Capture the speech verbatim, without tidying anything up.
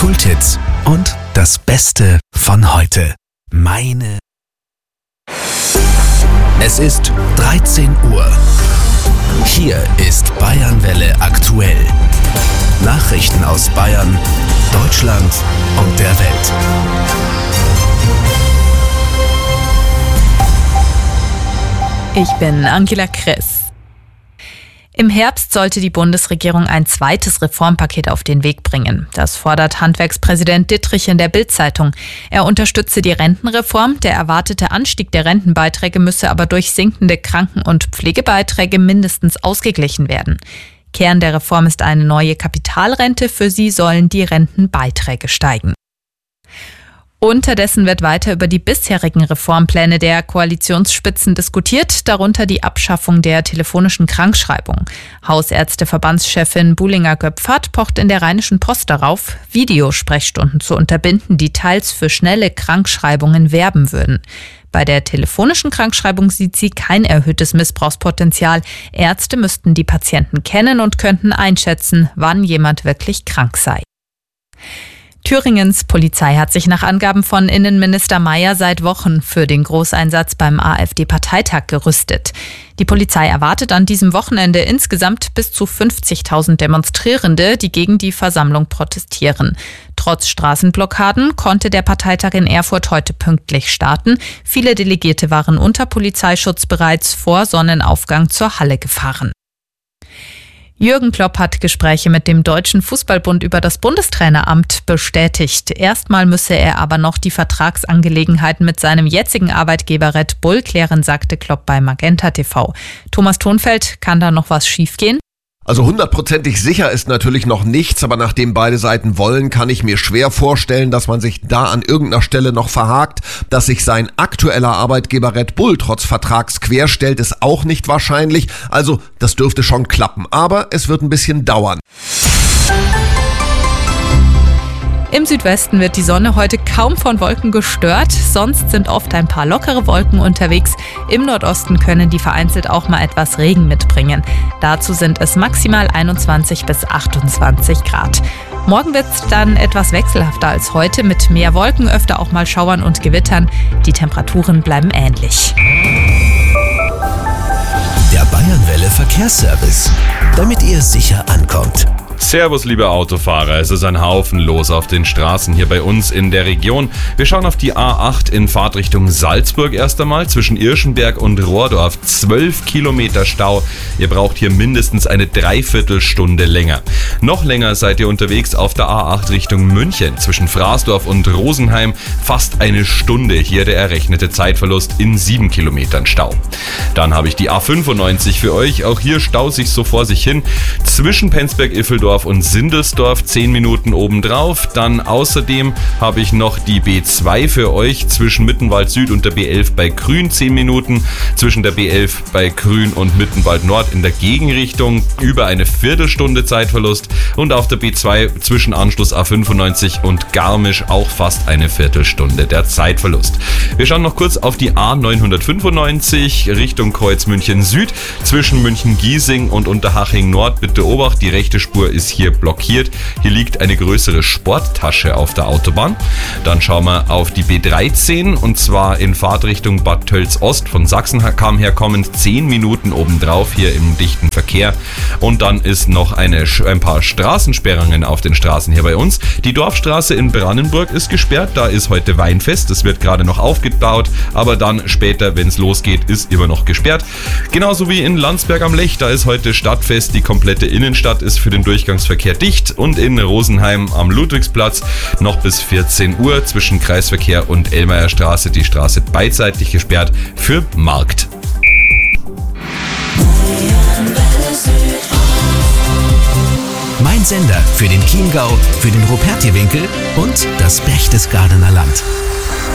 Kulthits und das Beste von heute. Meine. Es ist dreizehn Uhr. Hier ist Bayernwelle aktuell. Nachrichten aus Bayern, Deutschland und der Welt. Ich bin Angela Kress. Im Herbst sollte die Bundesregierung ein zweites Reformpaket auf den Weg bringen. Das fordert Handwerkspräsident Dittrich in der Bild-Zeitung. Er unterstütze die Rentenreform. Der erwartete Anstieg der Rentenbeiträge müsse aber durch sinkende Kranken- und Pflegebeiträge mindestens ausgeglichen werden. Kern der Reform ist eine neue Kapitalrente. Für sie sollen die Rentenbeiträge steigen. Unterdessen wird weiter über die bisherigen Reformpläne der Koalitionsspitzen diskutiert, darunter die Abschaffung der telefonischen Krankschreibung. Hausärzteverbandschefin Buhlinger-Göpfert pocht in der Rheinischen Post darauf, Videosprechstunden zu unterbinden, die teils für schnelle Krankschreibungen werben würden. Bei der telefonischen Krankschreibung sieht sie kein erhöhtes Missbrauchspotenzial. Ärzte müssten die Patienten kennen und könnten einschätzen, wann jemand wirklich krank sei. Thüringens Polizei hat sich nach Angaben von Innenminister Mayer seit Wochen für den Großeinsatz beim AfD-Parteitag gerüstet. Die Polizei erwartet an diesem Wochenende insgesamt bis zu fünfzigtausend Demonstrierende, die gegen die Versammlung protestieren. Trotz Straßenblockaden konnte der Parteitag in Erfurt heute pünktlich starten. Viele Delegierte waren unter Polizeischutz bereits vor Sonnenaufgang zur Halle gefahren. Jürgen Klopp hat Gespräche mit dem Deutschen Fußballbund über das Bundestraineramt bestätigt. Erstmal müsse er aber noch die Vertragsangelegenheiten mit seinem jetzigen Arbeitgeber Red Bull klären, sagte Klopp bei Magenta T V. Thomas Thonfeld, kann da noch was schiefgehen? Also hundertprozentig sicher ist natürlich noch nichts, aber nachdem beide Seiten wollen, kann ich mir schwer vorstellen, dass man sich da an irgendeiner Stelle noch verhakt. Dass sich sein aktueller Arbeitgeber Red Bull trotz Vertrags querstellt, ist auch nicht wahrscheinlich. Also das dürfte schon klappen, aber es wird ein bisschen dauern. Im Südwesten wird die Sonne heute kaum von Wolken gestört, sonst sind oft ein paar lockere Wolken unterwegs. Im Nordosten können die vereinzelt auch mal etwas Regen mitbringen. Dazu sind es maximal einundzwanzig bis achtundzwanzig Grad. Morgen wird es dann etwas wechselhafter als heute, mit mehr Wolken, öfter auch mal Schauern und Gewittern. Die Temperaturen bleiben ähnlich. Der Bayernwelle Verkehrsservice, damit ihr sicher ankommt. Servus, liebe Autofahrer, es ist ein Haufen los auf den Straßen hier bei uns in der Region. Wir schauen auf die A acht in Fahrtrichtung Salzburg erst einmal, zwischen Irschenberg und Rohrdorf. zwölf Kilometer Stau. Ihr braucht hier mindestens eine Dreiviertelstunde länger. Noch länger seid ihr unterwegs auf der A acht Richtung München, zwischen Fraßdorf und Rosenheim. Fast eine Stunde, hier der errechnete Zeitverlust in sieben Kilometern Stau. Dann habe ich die A fünfundneunzig für euch. Auch hier staut sich so vor sich hin. Zwischen Penzberg-Iffeldorf und Sindelsdorf zehn Minuten obendrauf. Dann außerdem habe ich noch die B zwei für euch zwischen Mittenwald Süd und der B elf bei Grün zehn Minuten. Zwischen der B elf bei Grün und Mittenwald Nord in der Gegenrichtung über eine Viertelstunde Zeitverlust. Und auf der B zwei zwischen Anschluss A fünfundneunzig und Garmisch auch fast eine Viertelstunde der Zeitverlust. Wir schauen noch kurz auf die A neunhundertfünfundneunzig Richtung Kreuz München Süd. Zwischen München Giesing und Unterhaching Nord bitte Obacht, die rechte Spur ist hier blockiert. Hier liegt eine größere Sporttasche auf der Autobahn. Dann schauen wir auf die B dreizehn und zwar in Fahrtrichtung Bad Tölz Ost. Von Sachsenham her kommend zehn Minuten obendrauf hier im dichten Verkehr. Und dann ist noch eine, ein paar Straßensperrungen auf den Straßen hier bei uns. Die Dorfstraße in Brannenburg ist gesperrt. Da ist heute Weinfest. Das wird gerade noch aufgebaut. Aber dann später, wenn es losgeht, ist immer noch gesperrt. Genauso wie in Landsberg am Lech. Da ist heute Stadtfest. Die komplette Innenstadt ist für den Durchgangsverkehr dicht und in Rosenheim am Ludwigsplatz noch bis vierzehn Uhr zwischen Kreisverkehr und Ellmayer Straße die Straße beidseitig gesperrt für Markt. Mein Sender für den Chiemgau, für den Rupertiwinkel und das Berchtesgadener Land.